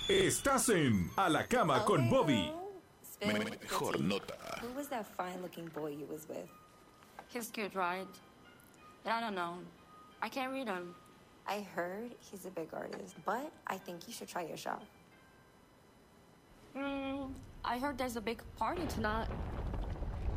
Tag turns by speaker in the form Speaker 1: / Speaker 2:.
Speaker 1: Estás en A la Cama con Bobby.
Speaker 2: Mejor nota.
Speaker 3: Who was that fine-looking boy you was with?
Speaker 4: He's cute, right? But I don't know. I can't read him.
Speaker 3: I heard he's a big artist, but I think you should try your shop.
Speaker 4: I heard there's a big party tonight.